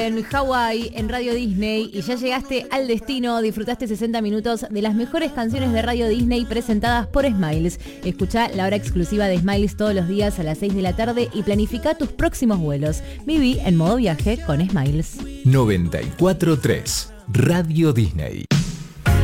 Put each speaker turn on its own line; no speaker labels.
En Hawái, en Radio Disney, y ya llegaste al destino, disfrutaste 60 minutos de las mejores canciones de Radio Disney presentadas por Smiles. Escuchá la hora exclusiva de Smiles todos los días a las 6 de la tarde y planifica tus próximos vuelos. Viví en modo viaje con Smiles.
94.3 Radio Disney.